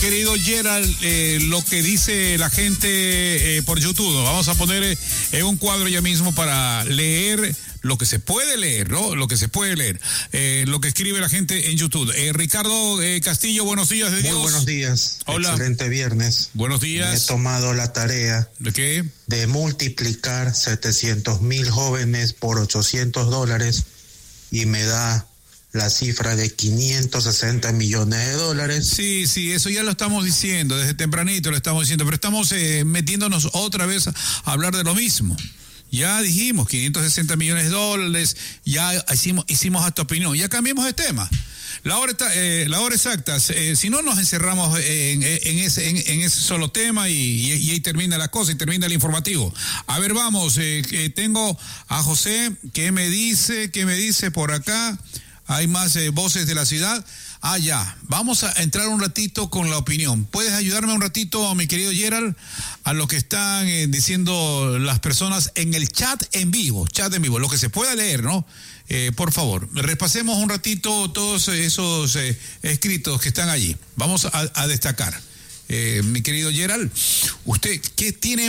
Querido Gerald, lo que dice la gente por YouTube, vamos a poner un cuadro ya mismo para leer lo que se puede leer, ¿no? Lo que se puede leer, lo que escribe la gente en YouTube. Ricardo Castillo, buenos días de Dios. Muy buenos días. Hola. Excelente viernes. Buenos días. Me he tomado la tarea. ¿De qué? De multiplicar 700,000 jóvenes por $800 y me da la cifra de 560 millones de dólares. Sí, eso ya lo estamos diciendo, desde tempranito lo estamos diciendo, pero estamos metiéndonos otra vez a hablar de lo mismo. Ya dijimos, 560 millones de dólares, ya hicimos hasta opinión, ya cambiamos de tema. La hora exacta, si no nos encerramos en ese solo tema y ahí termina la cosa y termina el informativo. A ver, vamos, tengo a José, ¿qué me dice por acá? Hay más voces de la ciudad. Ya. Vamos a entrar un ratito con la opinión. ¿Puedes ayudarme un ratito, mi querido Gerald, a lo que están diciendo las personas en el chat en vivo, lo que se pueda leer, ¿no? Por favor, repasemos un ratito todos esos escritos que están allí. Vamos a destacar. Mi querido Gerald, ¿usted qué tiene